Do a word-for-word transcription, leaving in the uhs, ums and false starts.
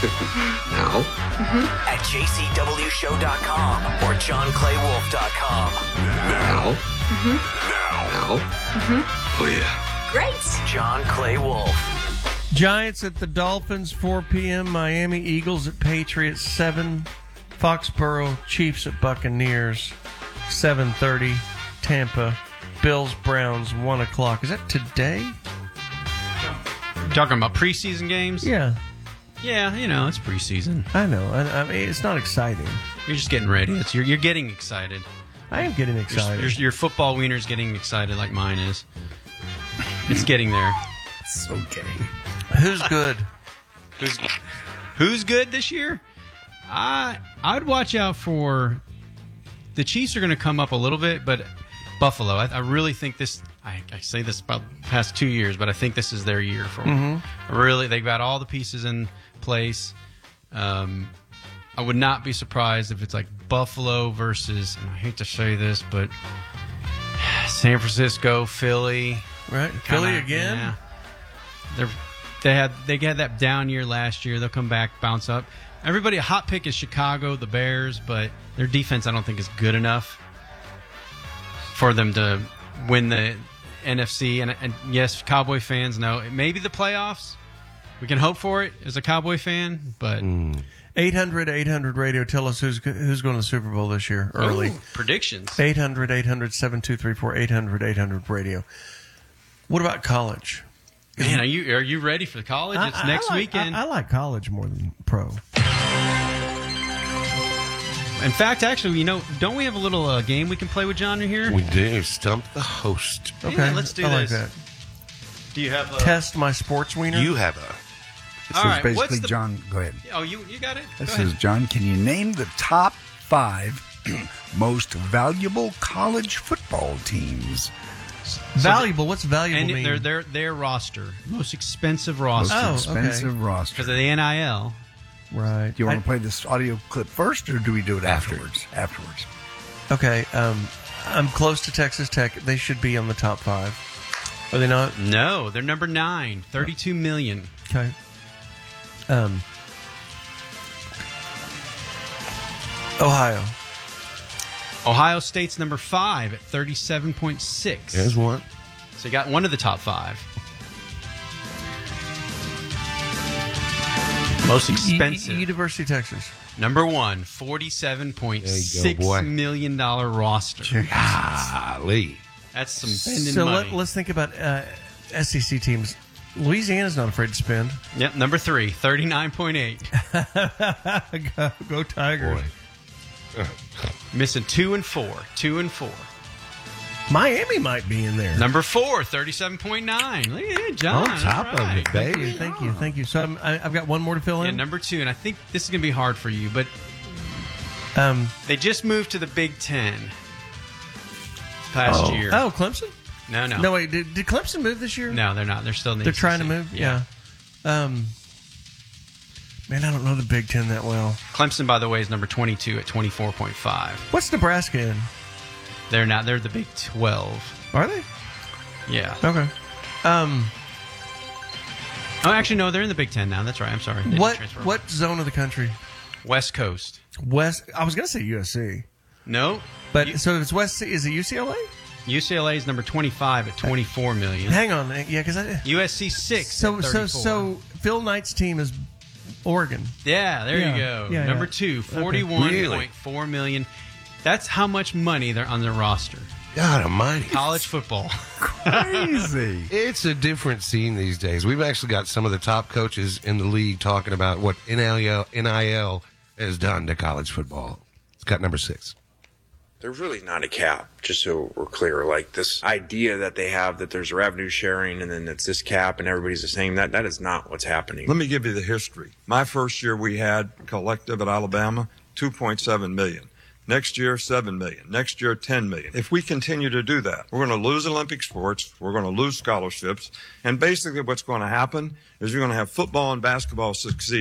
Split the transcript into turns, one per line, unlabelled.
Now.
Mm-hmm. At j c w show dot com or john clay wolf dot com.
Now.
Mm-hmm.
Now.
Mm-hmm.
Oh, yeah.
Great. John Clay Wolf.
Giants at the Dolphins, four p.m. Miami Eagles at Patriots, seven. Foxborough Chiefs at Buccaneers, seven thirty. Tampa Bills Browns, one o'clock. Is that today?
Talking about preseason games?
Yeah.
Yeah, you know, it's preseason.
I know. I, I mean, it's not exciting.
You're just getting ready. It's, you're, you're getting excited.
I am getting excited.
Your, your, your football wiener's getting excited like mine is. It's getting there.
So gay.
Who's good?
Who's Who's good this year? I I'd watch out for the Chiefs are going to come up a little bit, but Buffalo. I, I really think this. I, I say this about the past two years, but I think this is their year for them. Mm-hmm. Really, they've got all the pieces in place. Um, I would not be surprised if it's like Buffalo versus. And I hate to say this, but San Francisco, Philly,
right?
Kinda,
Philly again.
Yeah. They're they had they had that down year last year. They'll come back, bounce up. Everybody, a hot pick is Chicago, the Bears, but their defense I don't think is good enough for them to win the N F C. And, and yes, Cowboy fans know maybe the playoffs. We can hope for it as a Cowboy fan, but
eight hundred eight hundred radio. Tell us who's who's going to the Super Bowl this year. Early
Ooh, predictions.
eight hundred eight hundred seven two three four eight hundred eight hundred radio. What about college?
Man, are you are you ready for college? It's
I,
next
I like,
weekend.
I, I like college more than pro.
In fact, actually, you know, don't we have a little uh, game we can play with John here?
We do. Stump the host.
Okay,
Yeah, let's do
I
this.
like that.
Do you have a...
Test my sports wiener?
You have a...
This
All
is
right, what's
basically,
the-
John, go ahead.
Oh, you you got it?
This
Go ahead.
is, John, can you name the top five most valuable college football teams?
Valuable. What's valuable
And
mean?
their their their roster, most expensive
Most
roster,
Oh,
expensive
okay.
roster.
because of the N I L.
right.
Do you want
I-
to play this audio clip first, or do we do it
After.
afterwards? Afterwards.
Okay. Um, I'm close to Texas Tech. They should be on the top five. Are they not?
No, they're number nine, thirty-two million.
Okay. Um, Ohio.
Ohio State's number five at thirty-seven point six.
There's one.
So you got one of the top five. Most expensive.
U- University of Texas.
Number one, forty-seven point
There you
six
go, boy.
million dollar roster.
Golly.
That's some spending
So
money.
let, let's think about uh, S E C teams. Louisiana's not afraid to spend.
Yep, number three, thirty-nine point eight.
go, go Tigers.
Boy.
Missing two and four. Two and four.
Miami might be in there.
Number four, thirty-seven point nine. Look at it, John.
On top
All
of
right.
it,
Thank you,
baby.
thank you, thank you. So I'm, I, I've got one more to fill
Yeah,
in.
number two, and I think this is going to be hard for you, but
Um,
they just moved to the Big Ten past
Oh.
year.
oh, Clemson?
No, no.
No, wait. Did, did Clemson move this year?
No, they're not. They're still in the
They're
A C C.
trying to move? Yeah. Um, man, I don't know the Big Ten that well.
Clemson, by the way, is number twenty-two at twenty-four point five.
What's Nebraska in?
They're not. They're the Big twelve.
Are they?
Yeah.
Okay. Um,
Oh, actually, no. They're in the Big Ten now. That's right. I'm sorry. They didn't
what
transfer.
what zone of the country?
West Coast.
West. I was going to say U S C.
No.
But
U-
so if it's West, is it U C L A?
U C L A is number twenty-five at twenty-four million.
Hang on. Yeah, because I.
U S C six.
So,
at
so,
thirty-four.
so Phil Knight's team is Oregon.
Yeah, there
Yeah,
you go.
yeah,
Number
yeah.
two,
Okay.
forty-one point four million. That's how much money they're on their roster.
God almighty.
College football.
Crazy.
It's a different scene these days. We've actually got some of the top coaches in the league talking about what N I L, N I L has done to college football. It's got number six.
There's really not a cap, just so we're clear. Like this idea that they have that there's revenue sharing and then it's this cap and everybody's the same, that, that is not what's happening.
Let me give you the history. My first year we had collective at Alabama, two point seven million. Next year, seven million. Next year, ten million. If we continue to do that, we're going to lose Olympic sports. We're going to lose scholarships. And basically what's going to happen is you're going to have football and basketball succeed.